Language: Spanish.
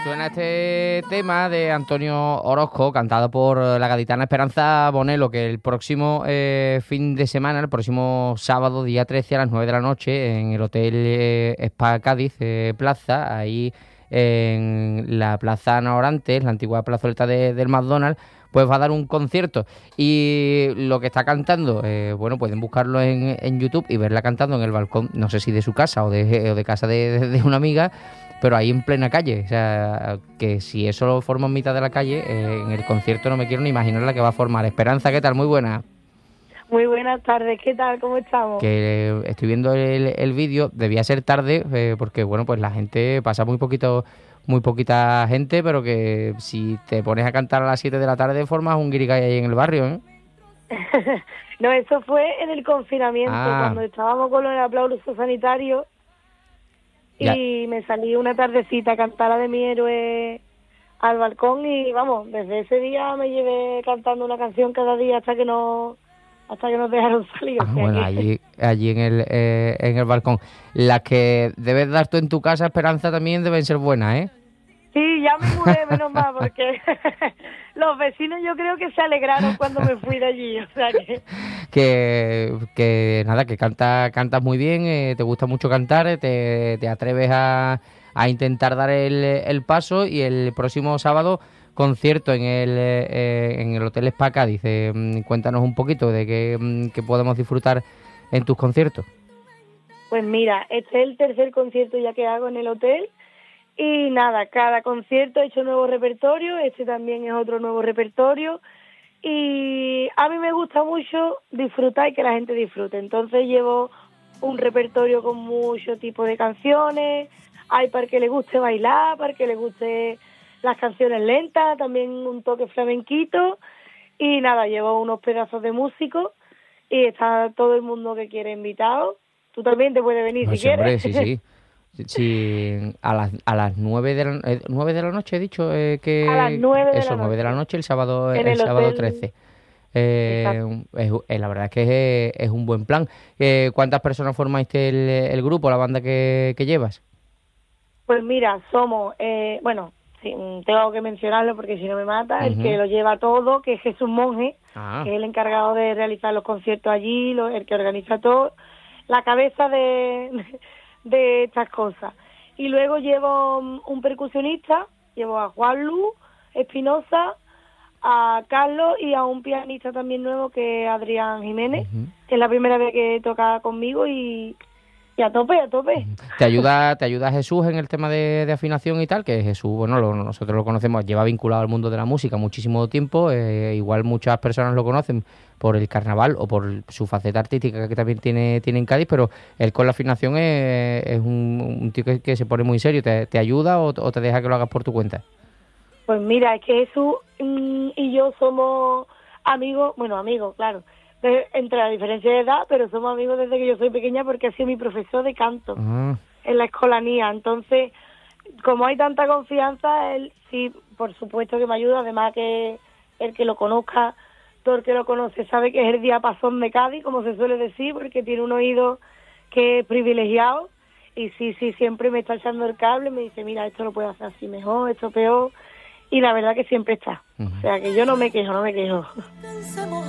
Suena este tema de Antonio Orozco, cantado por la gaditana Esperanza Bonelo, que el próximo fin de semana, el próximo sábado, día 13 a las 9 de la noche, en el Hotel Spa Cádiz Plaza, ahí en la Plaza Ana Orantes, la antigua plazoleta del McDonald's, pues va a dar un concierto. Y lo que está cantando, bueno, pueden buscarlo en YouTube y verla cantando en el balcón, no sé si de su casa o de casa de una amiga, pero ahí en plena calle. O sea, que si eso lo forma en mitad de la calle, en el concierto no me quiero ni imaginar la que va a formar. Esperanza, ¿qué tal? Muy buena. Muy buenas tardes, ¿qué tal? ¿Cómo estamos? Que estoy viendo el vídeo, debía ser tarde, porque bueno, pues la gente pasa muy poquita gente, pero que si te pones a cantar a las 7 de la tarde formas un guirigay ahí en el barrio, ¿eh? No, eso fue en el confinamiento, cuando estábamos con los aplausos sanitarios y me salí una tardecita a cantar la de mi héroe al balcón y vamos, desde ese día me llevé cantando una canción cada día hasta que nos dejaron salir. Bueno, allí en el balcón. Las que debes dar tú en tu casa, Esperanza, también deben ser buenas, ¿eh? Sí, ya me mudé, menos mal, porque los vecinos yo creo que se alegraron cuando me fui de allí, o sea que nada, que cantas muy bien, te gusta mucho cantar, te atreves a intentar dar el paso, y el próximo sábado concierto en el Hotel Spa Cádiz. Cuéntanos un poquito de qué podemos disfrutar en tus conciertos. Pues mira, este es el tercer concierto ya que hago en el hotel. Y nada, cada concierto he hecho nuevo repertorio, este también es otro nuevo repertorio. Y a mí me gusta mucho disfrutar y que la gente disfrute. Entonces llevo un repertorio con mucho tipo de canciones. Hay para que le guste bailar, para que le guste las canciones lentas, también un toque flamenquito. Y nada, llevo unos pedazos de músicos y está todo el mundo que quiere invitado. Tú también te puedes venir, No, si sí, hombre, quieres. sí. Sí, a las 9 9 de la noche he dicho que... A las 9 de eso, la 9 de la noche. noche el sábado, En el sábado hotel. 13. La verdad es que es un buen plan. ¿Cuántas personas formáis el grupo, la banda que llevas? Pues mira, somos, bueno, sí, tengo que mencionarlo porque si no me mata, el que lo lleva todo, que es Jesús Monje, que es el encargado de realizar los conciertos allí, el que organiza todo, la cabeza de estas cosas. Y luego llevo un percusionista, llevo a Juan Lu Espinosa, a Carlos y a un pianista también nuevo que es Adrián Jiménez, que es la primera vez que toca conmigo y a tope. ¿Te ayuda Jesús en el tema de afinación y tal? Que Jesús, bueno, nosotros lo conocemos, lleva vinculado al mundo de la música muchísimo tiempo, igual muchas personas lo conocen por el carnaval o por su faceta artística que también tiene en Cádiz, pero él con la afinación es un tío que se pone muy serio. ¿Te ayuda o te deja que lo hagas por tu cuenta? Pues mira, es que Jesús y yo somos amigos, claro, entre la diferencia de edad, pero somos amigos desde que yo soy pequeña porque ha sido mi profesor de canto en la escolanía. Entonces, como hay tanta confianza, él sí, por supuesto que me ayuda, además que el que lo conozca, todo el que lo conoce sabe que es el diapasón de Cádiz, como se suele decir, porque tiene un oído que es privilegiado y sí, siempre me está echando el cable, me dice, mira, esto lo puedes hacer así mejor, esto peor, y la verdad que siempre está. O sea, que yo no me quejo.